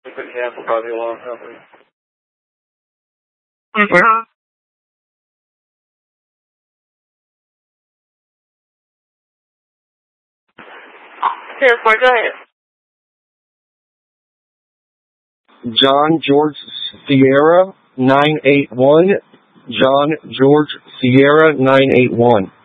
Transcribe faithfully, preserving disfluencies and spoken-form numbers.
It's been canceled by the alarm company. Mm-hmm. Here, go ahead. John George Sierra nine eight one. John George Sierra nine eight one.